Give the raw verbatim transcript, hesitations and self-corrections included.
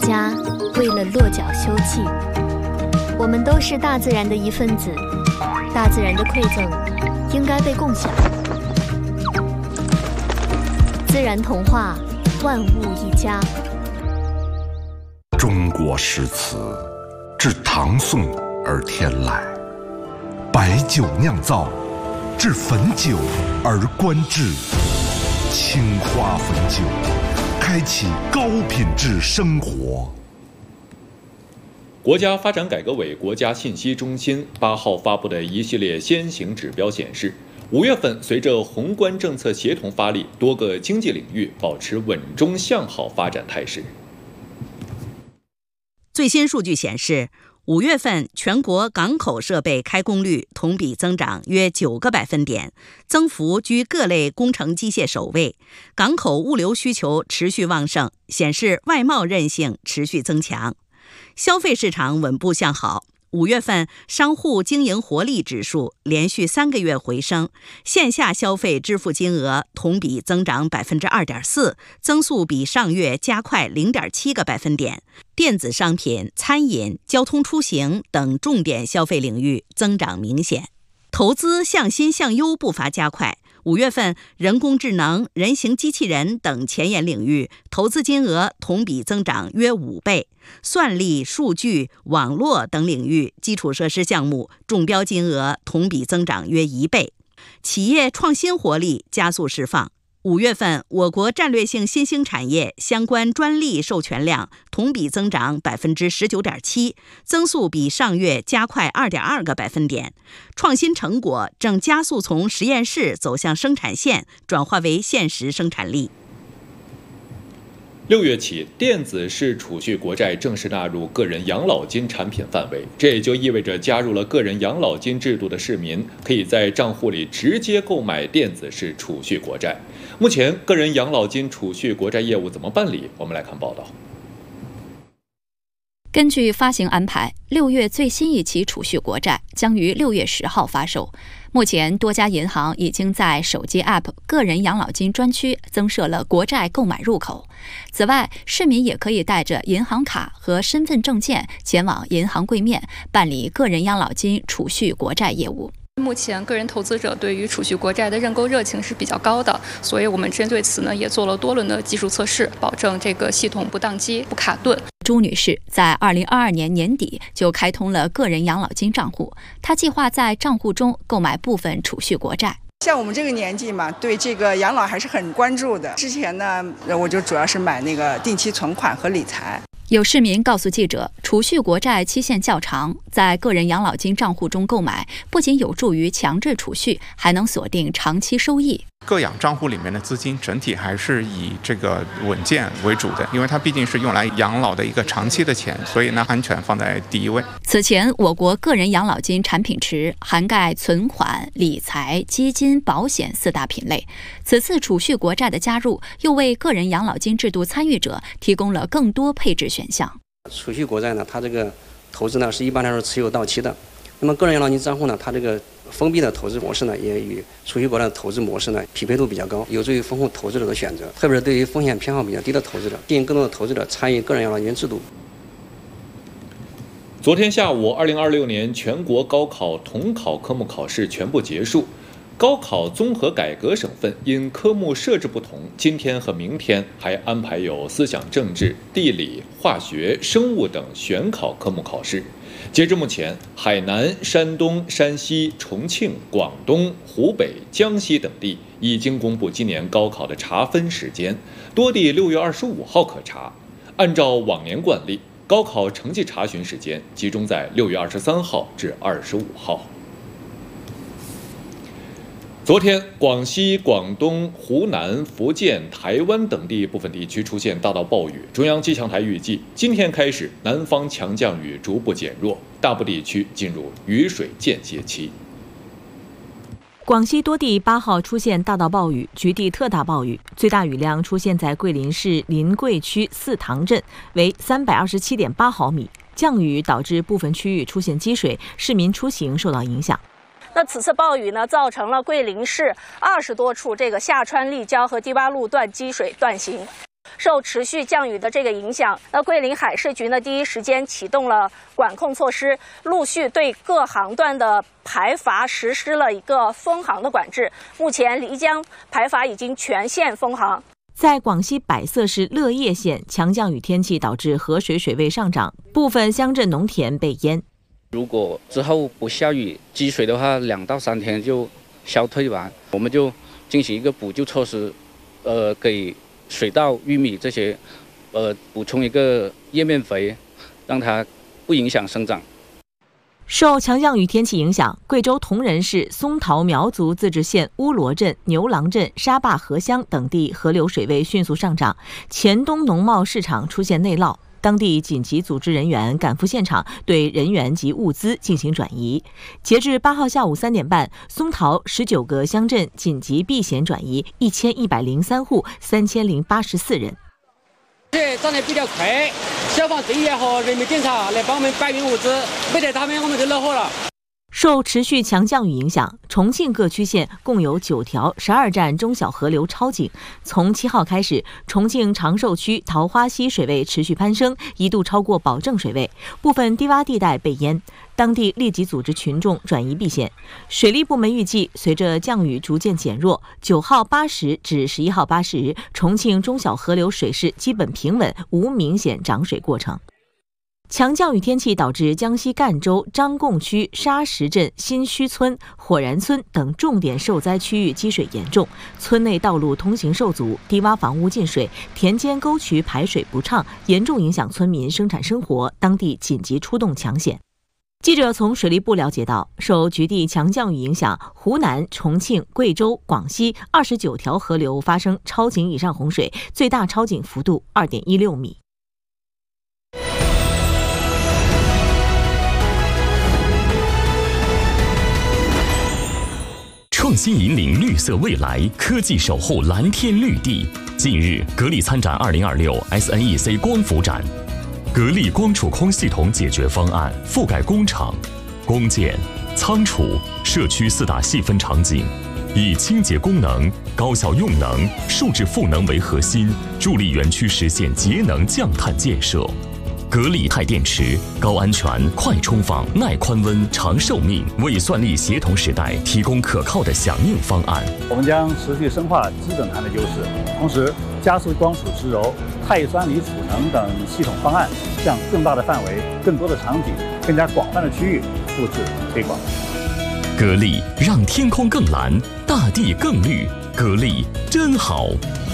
家为了落脚休憩。我们都是大自然的一份子，大自然的馈赠应该被共享。自然童话，万物一家。 中国诗词自唐宋而天来，白酒酿造，至汾酒而观致。青花汾酒，开启高品质生活。 国家发展改革委国家信息中心八号发布的一系列先行指标显示，五月份随着宏观政策协同发力，多个经济领域保持稳中向好发展态势。 最新数据显示，五月份全国港口设备开工率同比增长约九个百分点，增幅居各类工程机械首位。港口物流需求持续旺盛，显示外贸韧性持续增强。消费市场稳步向好，五月份商户经营活力指数连续三个月回升，线下消费支付金额同比增长百分之二点四，增速比上月加快零点七个百分点。电子商品、餐饮、交通出行等重点消费领域增长明显。投资向新向优步伐加快，五月份人工智能、人形机器人等前沿领域投资金额同比增长约五倍，算力、数据、网络等领域基础设施项目中标金额同比增长约一倍，企业创新活力加速释放。五月份，我国战略性新兴产业相关专利授权量同比增长百分之十九点七，增速比上月加快二点二个百分点。创新成果正加速从实验室走向生产线，转化为现实生产力。 六月起，电子式储蓄国债正式纳入个人养老金产品范围，这也就意味着加入了个人养老金制度的市民可以在账户里直接购买电子式储蓄国债。目前，个人养老金储蓄国债业务怎么办理？我们来看报道。 根据发行安排，六月最新一期储蓄国债将于六月十号发售。目前，多家银行已经在手机 App 个人养老金专区增设了国债购买入口。此外，市民也可以带着银行卡和身份证件前往银行柜面办理个人养老金储蓄国债业务。 目前个人投资者对于储蓄国债的认购热情是比较高的，所以我们针对此呢也做了多轮的技术测试，保证这个系统不宕机、不卡顿。 朱女士在二零二二年年底就开通了个人养老金账户，她计划在账户中购买部分储蓄国债。 像我们这个年纪嘛，对这个养老还是很关注的。之前呢，我就主要是买那个定期存款和理财。 有市民告诉记者，储蓄国债期限较长，在个人养老金账户中购买，不仅有助于强制储蓄，还能锁定长期收益。 个养账户里面的资金整体还是以这个稳健为主的，因为它毕竟是用来养老的一个长期的钱，所以呢，安全放在第一位。 此前，我国个人养老金产品池涵盖存款、理财、基金、保险四大品类。此次储蓄国债的加入，又为个人养老金制度参与者提供了更多配置选项。 储蓄国债呢，它这个投资呢是一般来说持有到期的。那么个人养老金账户呢，它这个封闭的投资模式呢，也与储蓄国债的投资模式呢匹配度比较高，有助于丰富投资者的选择，特别是对于风险偏好比较低的投资者，吸引更多的投资者参与个人养老金制度。 昨天下午，二零二六年全国高考统考科目考试全部结束。高考综合改革省份因科目设置不同，今天和明天还安排有思想政治、地理、化学、生物等选考科目考试。截至目前，海南、山东、山西、重庆、广东、湖北、江西等地已经公布今年高考的查分时间，多地六月二十五号可查。按照往年惯例，高考成绩查询时间集中在六月二十三号至二十五号。昨天，广西、广东、湖南、福建、台湾等地部分地区出现大到暴雨。中央气象台预计，今天开始，南方强降雨逐步减弱，大部地区进入雨水间歇期。 广西多地八号出现大到暴雨，局地特大暴雨，最大雨量出现在桂林市临桂区四塘镇，为三百二十七点八毫米。降雨导致部分区域出现积水，市民出行受到影响。 那此次暴雨呢，造成了桂林市二十多处这个下川立交和第八路段积水断行。 受持续降雨的这个影响，那桂林海事局呢第一时间启动了管控措施，陆续对各航段的排筏实施了一个封航的管制。目前漓江排筏已经全线封航。 在广西百色市乐业县，强降雨天气导致河水水位上涨，部分乡镇农田被淹。 如果之后不下雨，积水的话，两到三天就消退完，我们就进行一个补救措施，呃，给水稻、玉米这些，呃，补充一个叶面肥，让它不影响生长。 受强降雨天气影响，贵州铜仁市松桃苗族自治县乌罗镇、牛郎镇、沙坝河乡等地河流水位迅速上涨，黔东农贸市场出现内涝。当地紧急组织人员赶赴现场，对人员及物资进行转移。截至八号下午三点半，松桃十九个乡镇紧急避险转移一千一百零三户，三千零八十四人。 这涨得比较快，消防队员和人民警察来帮我们搬运物资，没得他们我们就恼火了。 受持续强降雨影响，重庆各区县共有九条十二站中小河流超警。从七号开始，重庆长寿区桃花溪水位持续攀升，一度超过保证水位，部分低洼地带被淹。当地立即组织群众转移避险。水利部门预计，随着降雨逐渐减弱，九号八时至十一号八时，重庆中小河流水势基本平稳，无明显涨水过程。强降雨天气导致江西赣州张贡区沙石镇新圩村、火然村等重点受灾区域积水严重，村内道路通行受阻，低洼房屋进水，田间沟渠排水不畅，严重影响村民生产生活，当地紧急出动抢险。记者从水利部了解到，受局地强降雨影响，湖南、重庆、贵州、广西二十九条河流发生超警以上洪水，最大超警幅度 二点一六米。 创新引领绿色未来，科技守护蓝天绿地。近日，格力参展二零二六 S N E C 光伏展，格力光触控系统解决方案覆盖工厂、工建、仓储、社区四大细分场景，以清洁功能、高效用能、数字赋能为核心，助力园区实现节能降碳建设。格力钛电池高安全、快充放、耐宽温、长寿命，为算力协同时代提供可靠的响应方案。 我们将持续深化基本盘的优势，同时加速光储直柔、钛酸锂储能等系统方案向更大的范围、更多的场景、更加广泛的区域复制推广。 格力让天空更蓝，大地更绿，格力真好。